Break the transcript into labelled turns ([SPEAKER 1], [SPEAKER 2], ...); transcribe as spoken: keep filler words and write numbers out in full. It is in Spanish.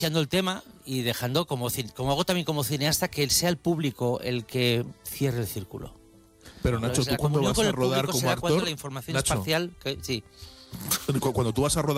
[SPEAKER 1] el tema y dejando, como, como hago también como cineasta, que sea el público el que cierre el círculo.
[SPEAKER 2] Pero Nacho, tú cuando vas a rodar como actor,
[SPEAKER 1] la información
[SPEAKER 2] Nacho,
[SPEAKER 1] espacial, que, sí.
[SPEAKER 2] cuando tú vas a rodar